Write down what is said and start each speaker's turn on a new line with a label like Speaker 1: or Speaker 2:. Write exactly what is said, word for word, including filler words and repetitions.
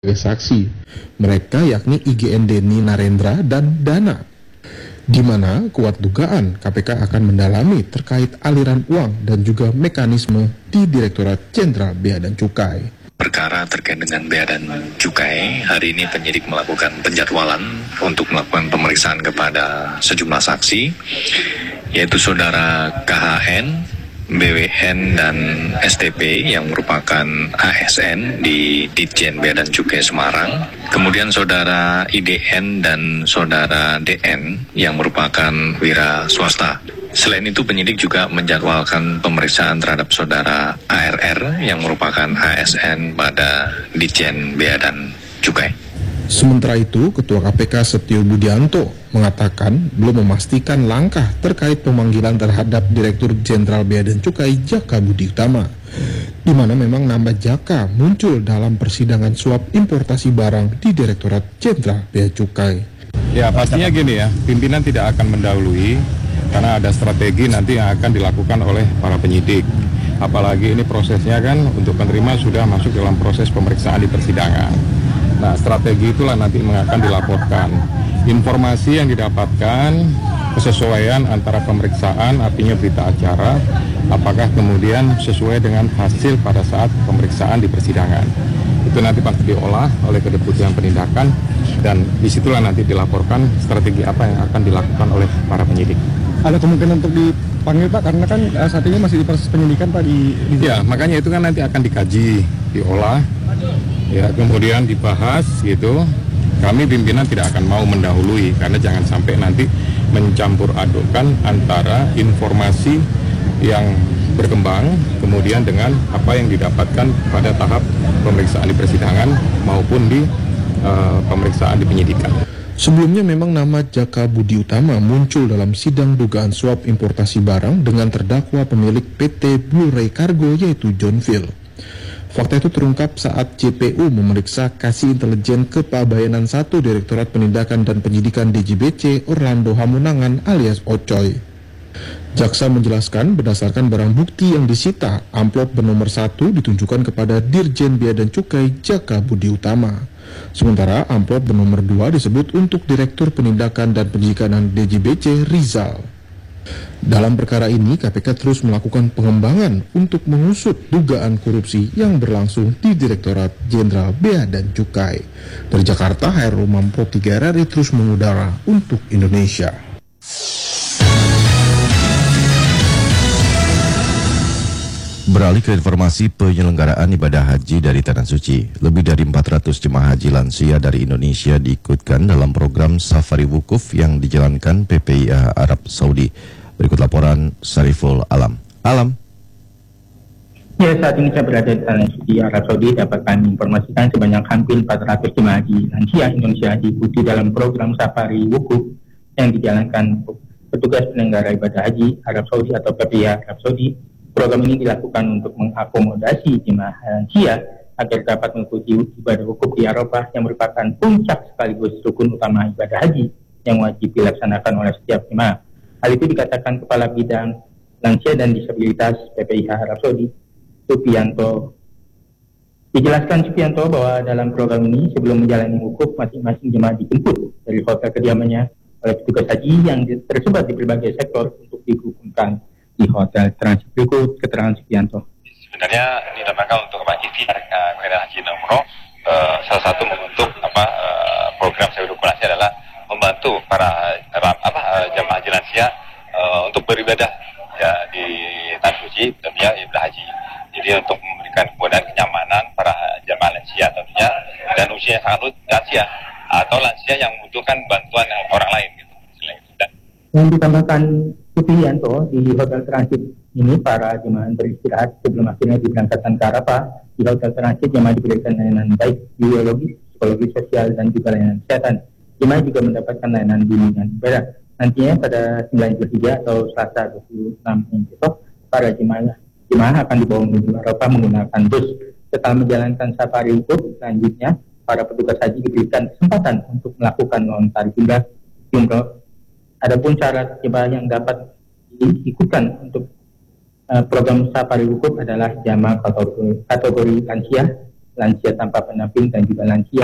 Speaker 1: saksi. Mereka yakni I G N Deni Narendra dan Dana, di mana kuat dugaan K P K akan mendalami terkait aliran uang dan juga mekanisme di Direktorat Jenderal Bea dan Cukai.
Speaker 2: Perkara terkait dengan bea dan cukai, hari ini penyidik melakukan penjadwalan untuk melakukan pemeriksaan kepada sejumlah saksi, yaitu saudara K H N, B W N, dan S T P yang merupakan A S N di Ditjen Bea dan Cukai Semarang, kemudian saudara I D N dan saudara D N yang merupakan wira swasta. Selain itu, penyidik juga menjadwalkan pemeriksaan terhadap saudara A R R yang merupakan A S N pada Ditjen Bea dan Cukai.
Speaker 1: Sementara itu, Ketua K P K Setio Budianto mengatakan belum memastikan langkah terkait pemanggilan terhadap Direktur Jenderal Bea dan Cukai Jaka Budi Utama, di mana memang nama Jaka muncul dalam persidangan suap importasi barang di Direktorat Jenderal Bea Cukai.
Speaker 3: Ya, pastinya gini ya, pimpinan tidak akan mendahului karena ada strategi nanti yang akan dilakukan oleh para penyidik. Apalagi ini prosesnya kan untuk penerima sudah masuk dalam proses pemeriksaan di persidangan. Nah, strategi itulah nanti akan dilaporkan. Informasi yang didapatkan, kesesuaian antara pemeriksaan, artinya berita acara, apakah kemudian sesuai dengan hasil pada saat pemeriksaan di persidangan. Itu nanti pasti diolah oleh Kedeputian Penindakan, dan disitulah nanti dilaporkan strategi apa yang akan dilakukan oleh para penyidik.
Speaker 4: Ada kemungkinan untuk dipanggil Pak, karena kan saat ini masih di proses penyidikan Pak di, di...
Speaker 3: Ya, makanya itu kan nanti akan dikaji, diolah, ya kemudian dibahas gitu. Kami pimpinan tidak akan mau mendahului karena jangan sampai nanti mencampur adukkan antara informasi yang berkembang kemudian dengan apa yang didapatkan pada tahap pemeriksaan di persidangan maupun di uh, pemeriksaan di penyidikan.
Speaker 1: Sebelumnya memang nama Jaka Budi Utama muncul dalam sidang dugaan suap importasi barang dengan terdakwa pemilik P T Blu-ray Cargo yaitu John Phil. Fakta itu terungkap saat J P U memeriksa Kasih Intelijen Kepabayanan satu Direktorat Penindakan dan Penyidikan D J B C Orlando Hamunangan alias Ocoy. Jaksa menjelaskan berdasarkan barang bukti yang disita, amplop bernomor satu ditunjukkan kepada Dirjen Bea dan Cukai Jaka Budi Utama. Sementara amplop bernomor dua disebut untuk Direktur Penindakan dan Penyidikan D J B C Rizal. Dalam perkara ini, K P K terus melakukan pengembangan untuk mengusut dugaan korupsi yang berlangsung di Direktorat Jenderal Bea dan Cukai. Dari Jakarta, Hairul Mampo tiga R R I terus mengudara untuk Indonesia.
Speaker 5: Beralih ke informasi penyelenggaraan ibadah haji dari Tanah Suci, lebih dari empat ratus jemaah haji lansia dari Indonesia diikutkan dalam program Safari Wukuf yang dijalankan P P I A Arab Saudi. Berikut laporan Sariful Alam. Alam.
Speaker 6: Ya, saat ini saya berada di Tanah Suci Arab Saudi. Dapat kami informasikan sebanyak hampir empat ratus jemaah haji lansia Indonesia diikuti dalam program Safari Wukuf yang dijalankan petugas penyelenggara ibadah haji Arab Saudi atau P P I A Arab Saudi. Program ini dilakukan untuk mengakomodasi jemaah lansia agar dapat mengikuti ibadah wukuf di Arafah yang merupakan puncak sekaligus rukun utama ibadah haji yang wajib dilaksanakan oleh setiap jemaah. Hal itu dikatakan Kepala Bidang Lansia dan Disabilitas P P I H Arab Saudi, Supianto. Dijelaskan Supianto bahwa dalam program ini sebelum menjalani wukuf masing-masing jemaah dijemput dari hotel kediamannya oleh petugas haji yang tersebar di berbagai sektor untuk dikukuhkan di hotel transit. Berikut keterangan Supianto.
Speaker 7: Sebenarnya ini dalam rangka untuk apa ikhtiar kegiatan haji dan umroh. Uh, salah satu membentuk apa uh, program Safari Wukuf lansia adalah membantu para uh, apa uh, jemaah haji lansia uh, untuk beribadah ya di Tanah Suci tentunya ibadah haji. Jadi untuk memberikan kemudahan kenyamanan para jemaah lansia tentunya dan usia yang sangat lansia atau lansia yang membutuhkan bantuan orang lain gitu.
Speaker 6: Yang ditambahkan Supianto, di hotel transit ini para jemaah beristirahat sebelum akhirnya diberangkatkan ke Arafah. Di hotel transit jemaah diberikan layanan baik biologis, psikologi, sosial, dan juga layanan kesehatan. Jemaah juga mendapatkan layanan bimbingan ibadah. Nantinya pada sembilan Zulhijjah atau Selasa dua puluh enam Mei besok, para jemaah jemaah akan dibawa menuju Arafah menggunakan bus. Setelah menjalankan safari wukuf, selanjutnya para petugas haji diberikan kesempatan untuk melakukan lontar jumrah jumroh. Adapun syarat jemaah yang dapat diikutkan untuk uh, program Safari Wukuf adalah jamaah kategori, kategori lansia lansia tanpa pendamping dan juga lansia